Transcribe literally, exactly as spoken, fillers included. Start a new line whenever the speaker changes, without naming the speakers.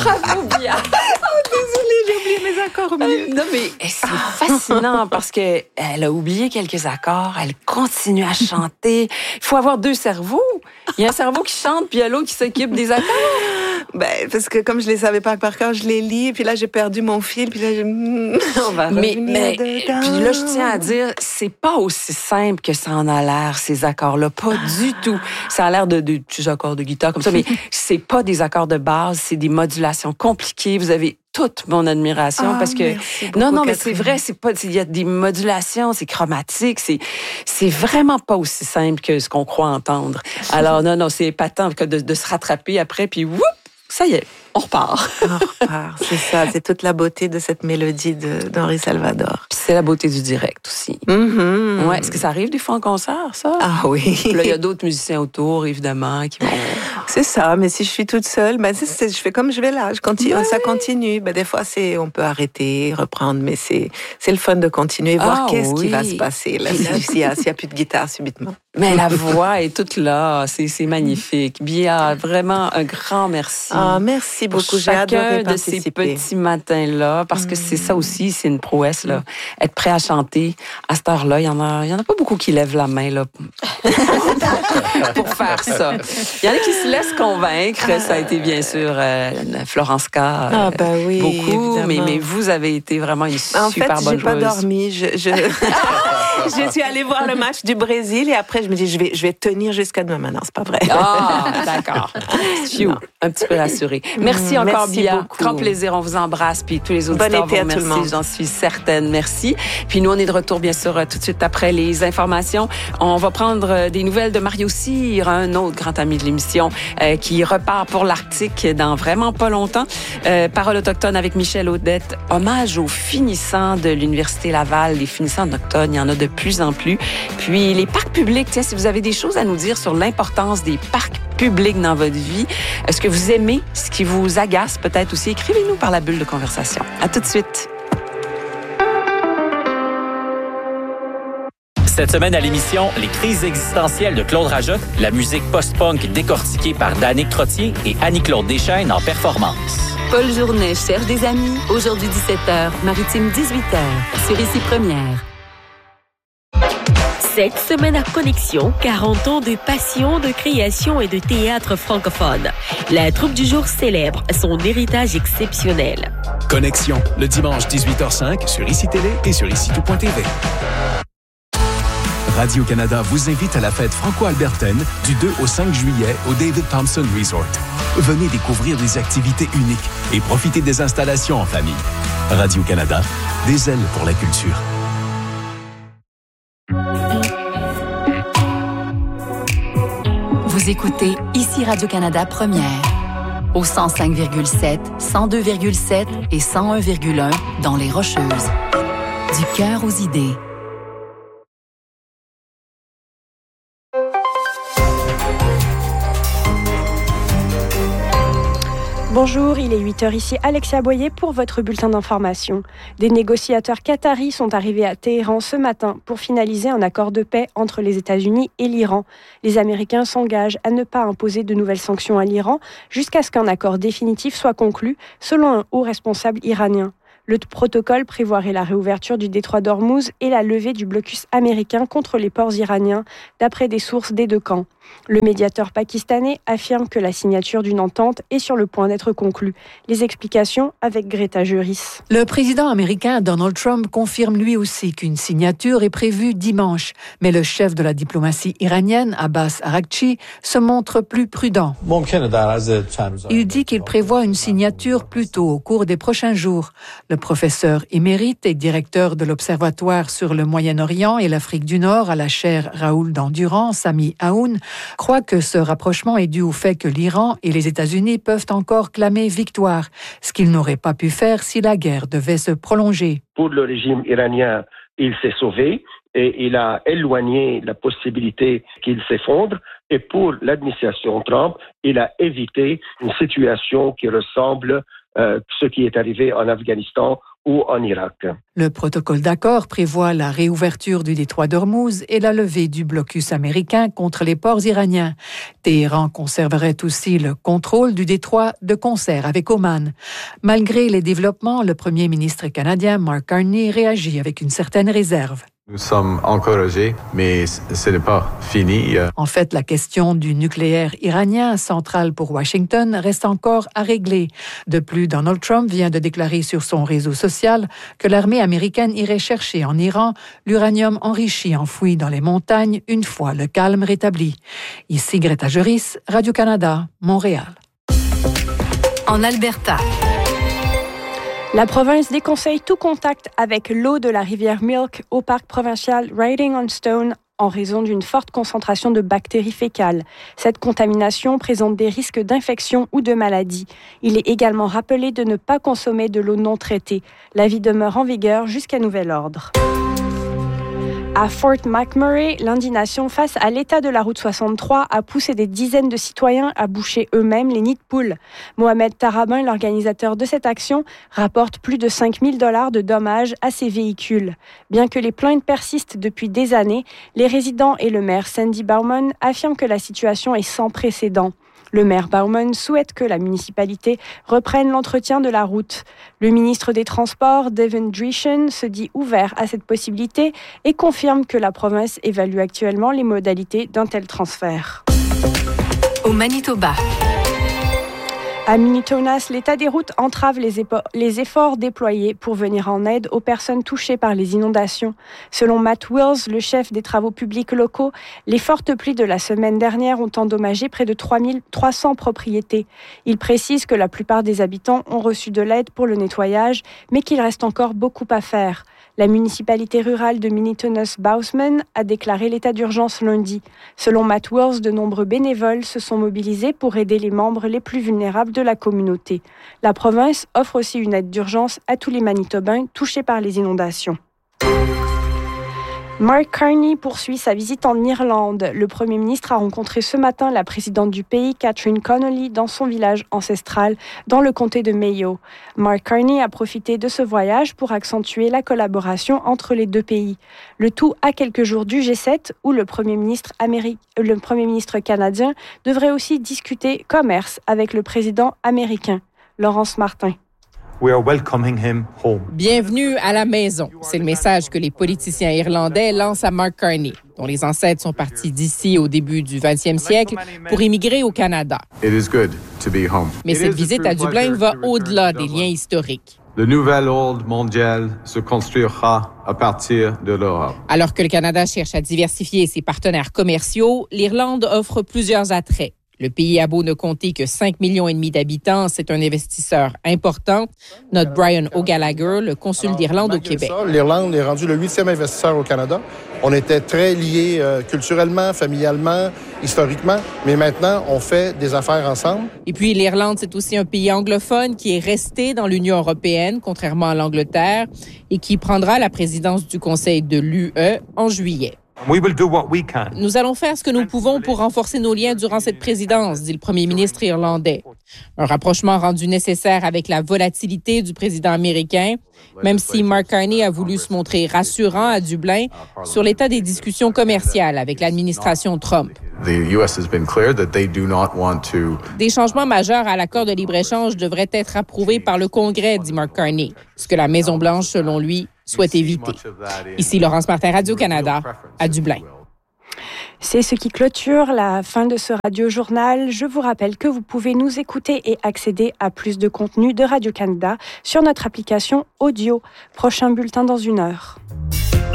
Bravo, Bia!
Désolée, j'ai oublié mes accords au milieu.
Non, mais c'est fascinant parce qu'elle a oublié quelques accords, elle continue à chanter. Il faut avoir deux cerveaux. Il y a un cerveau qui chante, puis il y a l'autre qui s'occupe des accords.
Ben, parce que comme je les savais pas par cœur, je les lis, puis là, j'ai perdu mon fil, puis là, je... on va
mais,
revenir
mais,
dedans.
Puis là, je tiens à dire, c'est pas aussi simple que ça en a l'air, ces accords-là. Pas du tout. Ça a l'air de, de petits accords de guitare comme ça, mais c'est pas des accords de base, c'est des modulations compliquées. Vous avez toute mon admiration
ah,
parce que
beaucoup,
non non mais
Catherine.
c'est vrai, c'est pas il y a des modulations, c'est chromatique, c'est c'est vraiment pas aussi simple que ce qu'on croit entendre. Alors non non, c'est épatant de, de se rattraper après puis whoop, ça y est, on repart.
On repart, c'est ça, c'est toute la beauté de cette mélodie de, d'Henri Salvador.
Puis c'est la beauté du direct aussi.
Mm-hmm.
Ouais, est-ce que ça arrive des fois en concert, ça?
Ah oui.
Puis là, il y a d'autres musiciens autour, évidemment, qui vont...
C'est ça, mais si je suis toute seule, ben c'est, c'est, je fais comme je vais là, je continue,
ouais.
ça continue. Ben des fois, c'est, on peut arrêter, reprendre, mais c'est, c'est le fun de continuer, voir
ah,
qu'est-ce
oui.
qui va se passer là, s'il n'y a, s'il y a plus de guitare subitement.
Mais la voix est toute là, c'est, c'est magnifique. Bia, vraiment un grand merci.
Ah, merci beaucoup, j'ai adoré
de ces
participer.
petits matins-là, parce que c'est ça aussi, c'est une prouesse, là. Être prêt à chanter à cette heure-là, il y en a, il y en a pas beaucoup qui lèvent la main, là, pour faire ça. Il y en a qui se laissent convaincre, ça a été bien sûr euh, Florence K. Euh,
ah, ben oui,
beaucoup, mais, mais vous avez été vraiment une
en
super
fait,
bonne
j'ai pas
joueuse.
dormi, je... je... Je suis allée voir le match du Brésil et après, je me dis, je vais, je vais tenir jusqu'à demain. Maintenant, c'est pas vrai.
Ah, d'accord. Phew, un petit peu rassurée. Merci encore,
Merci
Bia.
beaucoup.
Grand plaisir, on vous embrasse. Puis tous les auditeurs
Bon été
vous
à tout le
remercient,
monde.
j'en suis certaine. Merci. Puis nous, on est de retour, bien sûr, tout de suite après les informations. On va prendre des nouvelles de Mario Cyr, un autre grand ami de l'émission, euh, qui repart pour l'Arctique dans vraiment pas longtemps. Euh, Parole autochtone avec Michel Audette. Hommage aux finissants de l'Université Laval. Les finissants d'octobre, il y en a de plus en plus. Puis les parcs publics, tiens, si vous avez des choses à nous dire sur l'importance des parcs publics dans votre vie, est-ce que vous aimez ce qui vous agace peut-être aussi, écrivez-nous par la bulle de conversation. À tout de suite.
Cette semaine à l'émission, les crises existentielles de Claude Rajotte, la musique post-punk décortiquée par Danick Trottier et Annie-Claude Deschaines en performance.
Paul Journet cherche des amis. Aujourd'hui dix-sept heures, Maritime dix-huit heures, sur Ici Première.
Cette semaine à Connexion, quarante ans de passion, de création et de théâtre francophone. La troupe du jour célèbre son héritage exceptionnel.
Connexion, le dimanche dix-huit heures cinq sur Ici Télé et sur ici tout point t v. Radio-Canada vous invite à la fête franco-albertaine du deux au cinq juillet au David Thompson Resort. Venez découvrir des activités uniques et profiter des installations en famille. Radio-Canada, des ailes pour la culture.
Vous écoutez Ici Radio-Canada Première. Au cent cinq virgule sept, cent deux virgule sept et cent un virgule un dans les Rocheuses. Du cœur aux idées.
Bonjour, il est huit heures ici, Alexia Boyer pour votre bulletin d'information. Des négociateurs qataris sont arrivés à Téhéran ce matin pour finaliser un accord de paix entre les États-Unis et l'Iran. Les Américains s'engagent à ne pas imposer de nouvelles sanctions à l'Iran jusqu'à ce qu'un accord définitif soit conclu, selon un haut responsable iranien. Le protocole prévoirait la réouverture du détroit d'Ormuz et la levée du blocus américain contre les ports iraniens, d'après des sources des deux camps. Le médiateur pakistanais affirme que la signature d'une entente est sur le point d'être conclue. Les explications avec Greta Juris.
Le président américain Donald Trump confirme lui aussi qu'une signature est prévue dimanche. Mais le chef de la diplomatie iranienne, Abbas Araghchi, se montre plus prudent. Il dit qu'il prévoit une signature plus tôt au cours des prochains jours. Le professeur émérite et directeur de l'Observatoire sur le Moyen-Orient et l'Afrique du Nord à la chaire Raoul d'Endurance, Sami Aoun, croit que ce rapprochement est dû au fait que l'Iran et les États-Unis peuvent encore clamer victoire, ce qu'ils n'auraient pas pu faire si la guerre devait se prolonger.
Pour le régime iranien, il s'est sauvé et il a éloigné la possibilité qu'il s'effondre. Et pour l'administration Trump, il a évité une situation qui ressemble à euh, ce qui est arrivé en Afghanistan, ou en Irak.
Le protocole d'accord prévoit la réouverture du détroit d'Ormuz et la levée du blocus américain contre les ports iraniens. Téhéran conserverait aussi le contrôle du détroit de concert avec Oman. Malgré les développements, le premier ministre canadien Mark Carney réagit avec une certaine réserve.
Nous sommes encouragés, mais ce n'est pas fini.
En fait, la question du nucléaire iranien, centrale pour Washington, reste encore à régler. De plus, Donald Trump vient de déclarer sur son réseau social que l'armée américaine irait chercher en Iran l'uranium enrichi enfoui dans les montagnes une fois le calme rétabli. Ici Greta Joris, Radio-Canada, Montréal.
En Alberta.
La province déconseille tout contact avec l'eau de la rivière Milk au parc provincial Riding on Stone en raison d'une forte concentration de bactéries fécales. Cette contamination présente des risques d'infection ou de maladie. Il est également rappelé de ne pas consommer de l'eau non traitée. L'avis demeure en vigueur jusqu'à nouvel ordre. À Fort McMurray, l'indignation face à l'état de la route soixante-trois a poussé des dizaines de citoyens à boucher eux-mêmes les nids de poules. Mohamed Tarabin, l'organisateur de cette action, rapporte plus de cinq mille dollars de dommages à ces véhicules. Bien que les plaintes persistent depuis des années, les résidents et le maire Sandy Bauman affirment que la situation est sans précédent. Le maire Bauman souhaite que la municipalité reprenne l'entretien de la route. Le ministre des Transports, Devin Dreeshen, se dit ouvert à cette possibilité et confirme que la province évalue actuellement les modalités d'un tel transfert.
Au Manitoba.
À Minitonas, l'état des routes entrave les, épo- les efforts déployés pour venir en aide aux personnes touchées par les inondations. Selon Matt Wills, le chef des travaux publics locaux, les fortes pluies de la semaine dernière ont endommagé près de trois mille trois cents propriétés. Il précise que la plupart des habitants ont reçu de l'aide pour le nettoyage, mais qu'il reste encore beaucoup à faire. La municipalité rurale de Minitonas-Bowsman a déclaré l'état d'urgence lundi. Selon Matt Wills, de nombreux bénévoles se sont mobilisés pour aider les membres les plus vulnérables de la communauté. La province offre aussi une aide d'urgence à tous les Manitobains touchés par les inondations. Mark Carney poursuit sa visite en Irlande. Le Premier ministre a rencontré ce matin la présidente du pays, Catherine Connolly, dans son village ancestral, dans le comté de Mayo. Mark Carney a profité de ce voyage pour accentuer la collaboration entre les deux pays. Le tout à quelques jours du G sept, où le Premier ministre, Améri- le Premier ministre canadien devrait aussi discuter commerce avec le président américain. Laurence Martin.
We are welcoming him home.
Bienvenue à la maison. C'est le message que les politiciens irlandais lancent à Mark Carney, dont les ancêtres sont partis d'ici au début du vingtième siècle pour immigrer au Canada.
It is good to be home.
Mais cette visite à Dublin va au-delà des liens historiques.
Le nouvel ordre mondial se construira à partir de l'Europe.
Alors que le Canada cherche à diversifier ses partenaires commerciaux, l'Irlande offre plusieurs attraits. Le pays a beau ne compter que cinq millions et demi d'habitants, c'est un investisseur important. Note Brian O'Gallagher, le consul d'Irlande au Québec.
Ça, L'Irlande est rendue le huitième investisseur au Canada. On était très liés euh, culturellement, familialement, historiquement, mais maintenant, on fait des affaires ensemble.
Et puis, l'Irlande, c'est aussi un pays anglophone qui est resté dans l'Union européenne, contrairement à l'Angleterre, et qui prendra la présidence du Conseil de l'U E en juillet.
We will do what we can.
Nous allons faire ce que nous pouvons pour renforcer nos liens durant cette présidence, dit le premier ministre irlandais. Un rapprochement rendu nécessaire avec la volatilité du président américain, même si Mark Carney a voulu se montrer rassurant à Dublin sur l'état des discussions commerciales avec l'administration Trump.
The U S has been clear that they do not want to...
Des changements majeurs à l'accord de libre-échange devraient être approuvés par le Congrès, dit Mark Carney, ce que la Maison-Blanche, selon lui, souhaite éviter. Ici Laurence Martin, Radio-Canada, à Dublin.
C'est ce qui clôture la fin de ce radio-journal. Je vous rappelle que vous pouvez nous écouter et accéder à plus de contenu de Radio-Canada sur notre application audio. Prochain bulletin dans une heure.